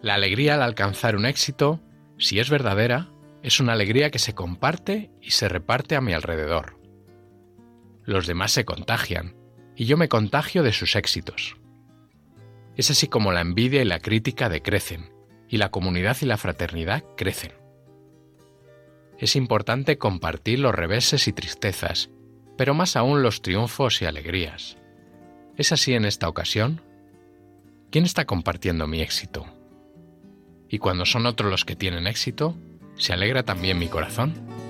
La alegría al alcanzar un éxito, si es verdadera, es una alegría que se comparte y se reparte a mi alrededor. Los demás se contagian, y yo me contagio de sus éxitos. Es así como la envidia y la crítica decrecen, y la comunidad y la fraternidad crecen. Es importante compartir los reveses y tristezas, pero más aún los triunfos y alegrías. ¿Es así en esta ocasión? ¿Quién está compartiendo mi éxito? Y cuando son otros los que tienen éxito, ¿se alegra también mi corazón?